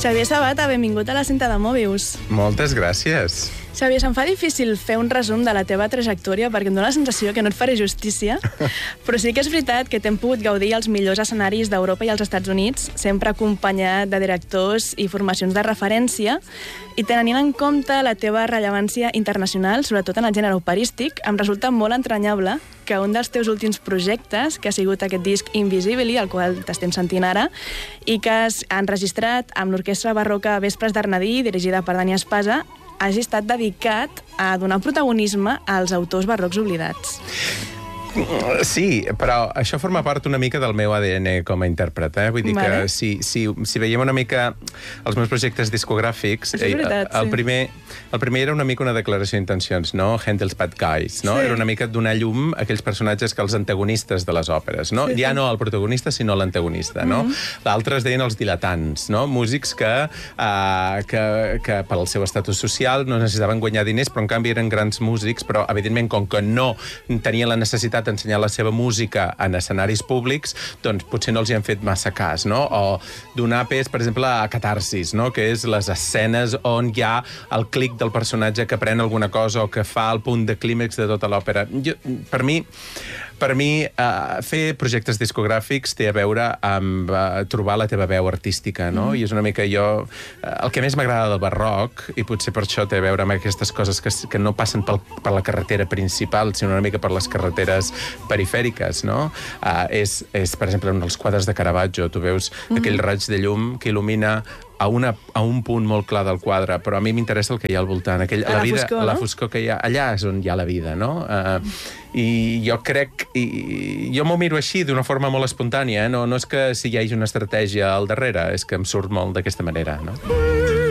Xavier Sabata, benvingut a la cinta de Mòbius. Moltes gràcies. Xavier, se'm fa difícil fer un resum de la teva trajectòria perquè em dóna la sensació que no et faré justícia, però sí que és veritat que t'hem pogut gaudir els millors escenaris d'Europa i els Estats Units, sempre acompanyat de directors i formacions de referència, i tenint en compte la teva rellevància internacional, sobretot en el gènere operístic, em resulta molt entranyable que un dels teus últims projectes, que ha sigut aquest disc Invisibili, el qual t'estem sentint ara, i que has enregistrat amb l'Orquestra Barroca Vespres d'Arnadí, dirigida per Dani Espasa, hagi estat dedicat a donar protagonisme als autors barrocs oblidats. Sí, però això forma part una mica del meu ADN com a intèrpret. Vull dir que si veiem una mica els meus projectes discogràfics, el primer era una mica una declaració d'intencions, no? Handel's Bad Guys, no? Era una mica donar llum a aquells personatges que els antagonistes de les òperes, no? Ja no el protagonista, sinó l'antagonista, no? L'altre es deien els diletants, no? Músics que pel seu estatus social no necessitaven guanyar diners, però en canvi eren grans músics, però evidentment com que no tenien la necessitat d'ensenyar la seva música en escenaris públics, doncs potser no els hi han fet massa cas, no? O donar pes, per exemple, a catarsis, no? Que és les escenes on hi ha el clic del personatge que pren alguna cosa o que fa el punt de clímax de tota l'òpera. Per mi, fer projectes discogràfics té a veure amb trobar la teva veu artística, no? I és una mica jo... El que més m'agrada del barroc, i potser per això té a veure amb aquestes coses que no passen per la carretera principal, sinó una mica per les carreteres perifèriques, no? És, per exemple, un dels quadres de Caravaggio. Tu veus aquell raig de llum que il·lumina a un punt molt clar del quadre, però a mi m'interessa el que hi ha al voltant. La foscor que hi ha. Allà és on hi ha la vida, no? I jo crec... Jo m'ho miro així, d'una forma molt espontània, no és que si hi hagi una estratègia al darrere, és que em surt molt d'aquesta manera, no?